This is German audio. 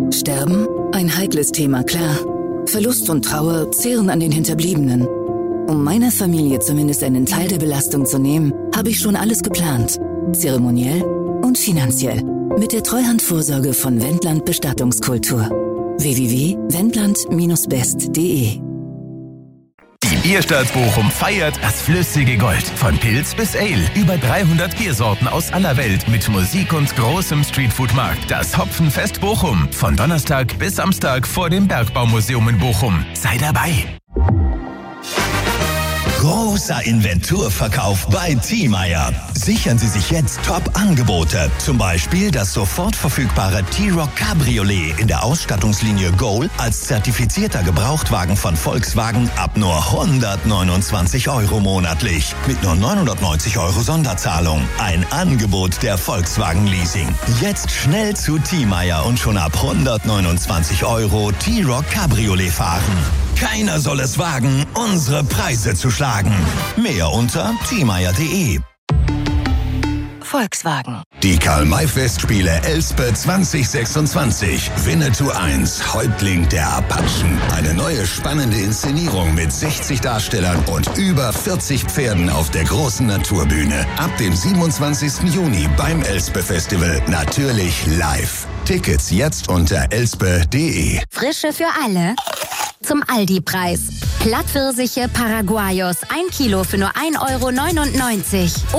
Sterben? Ein heikles Thema, klar. Verlust und Trauer zehren an den Hinterbliebenen. Um meiner Familie zumindest einen Teil der Belastung zu nehmen, habe ich schon alles geplant. Zeremoniell und finanziell. Mit der Treuhandvorsorge von Wendland Bestattungskultur. www.wendland-best.de. Die Bierstadt Bochum feiert das flüssige Gold. Von Pilz bis Ale. Über 300 Biersorten aus aller Welt mit Musik und großem Streetfood-Markt. Das Hopfenfest Bochum. Von Donnerstag bis Samstag vor dem Bergbaumuseum in Bochum. Sei dabei. Großer Inventurverkauf bei Thiemeyer. Sichern Sie sich jetzt Top-Angebote. Zum Beispiel das sofort verfügbare T-Roc Cabriolet in der Ausstattungslinie Goal als zertifizierter Gebrauchtwagen von Volkswagen ab nur 129 € monatlich. Mit nur 990 € Sonderzahlung. Ein Angebot der Volkswagen Leasing. Jetzt schnell zu Thiemeyer und schon ab 129 € T-Roc Cabriolet fahren. Keiner soll es wagen, unsere Preise zu schlagen. Mehr unter thiemeyer.de. Volkswagen. Die Karl-May-Festspiele Elspe 2026. Winnetou 1, Häuptling der Apachen. Eine neue spannende Inszenierung mit 60 Darstellern und über 40 Pferden auf der großen Naturbühne. Ab dem 27. Juni beim Elspe-Festival. Natürlich live. Tickets jetzt unter elspe.de. Frische für alle. Zum Aldi-Preis. Plattpfirsiche Paraguayos, 1 Kilo für nur 1,99 €.